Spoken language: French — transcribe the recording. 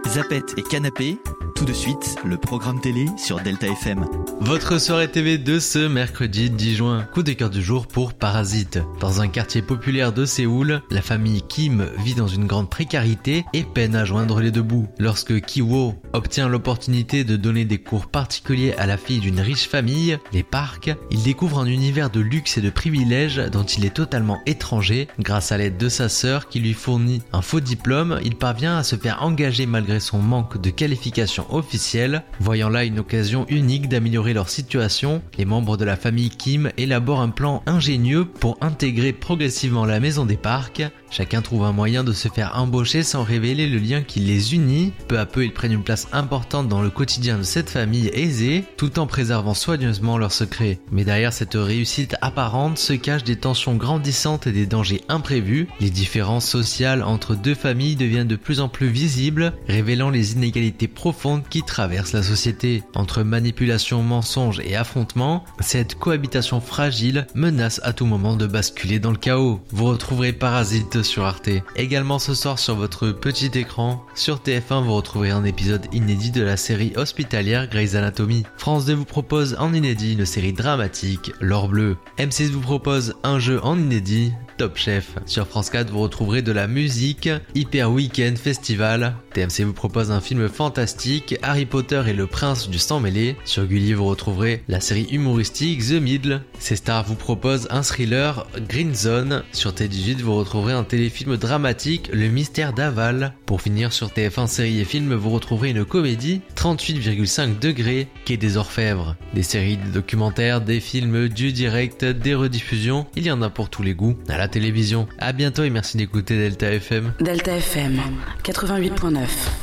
Zapette et Canapé, tout de suite, le programme télé sur Delta FM. Votre soirée TV de ce mercredi 10 juin. Coup de cœur du jour pour Parasite. Dans un quartier populaire de Séoul, la famille Kim vit dans une grande précarité et peine à joindre les deux bouts. Lorsque Ki-woo obtient l'opportunité de donner des cours particuliers à la fille d'une riche famille, les Park, il découvre un univers de luxe et de privilèges dont il est totalement étranger. Grâce à l'aide de sa sœur qui lui fournit un faux diplôme, il parvient à se faire engager malgré son manque de qualification officielle. Voyant là une occasion unique d'améliorer leur situation, les membres de la famille Kim élaborent un plan ingénieux pour intégrer progressivement la maison des Park. Chacun trouve un moyen de se faire embaucher sans révéler le lien qui les unit. Peu à peu, ils prennent une place importante dans le quotidien de cette famille aisée, tout en préservant soigneusement leurs secrets. Mais derrière cette réussite apparente se cachent des tensions grandissantes et des dangers imprévus. Les différences sociales entre deux familles deviennent de plus en plus visibles, révélant les inégalités profondes qui traversent la société. Entre manipulation, mensonge et affrontement, cette cohabitation fragile menace à tout moment de basculer dans le chaos. Vous retrouverez Parasite sur Arte. Également ce soir sur votre petit écran, sur TF1 vous retrouverez un épisode inédit de la série hospitalière Grey's Anatomy. France 2 vous propose en inédit une série dramatique, L'Or Bleu. M6 vous propose un jeu en inédit, Top Chef. Sur France 4 vous retrouverez de la musique, Hyper Weekend Festival. TMC vous propose un film fantastique, Harry Potter et le Prince du Sang Mêlé. Sur Gulli vous retrouverez la série humoristique The Middle. C-Star vous propose un thriller, Green Zone. Sur T18 vous retrouverez un téléfilm dramatique, Le Mystère d'Aval. Pour finir sur TF1 séries et films vous retrouverez une comédie, 38,5 degrés, Quai des Orfèvres. Des séries, des documentaires, des films, du direct, des rediffusions, il y en a pour tous les goûts à la télévision. À bientôt et merci d'écouter Delta FM. Delta FM 88.9.